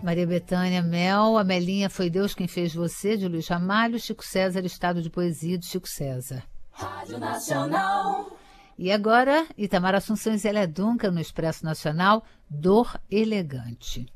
Maria Bethânia Mel, a Melinha Foi Deus Quem Fez Você, de Luiz Ramalho, Chico César, Estado de Poesia, de Chico César. Rádio Nacional. E agora, Itamar Assunção e Zélia Duncan, no Expresso Nacional, Dor Elegante.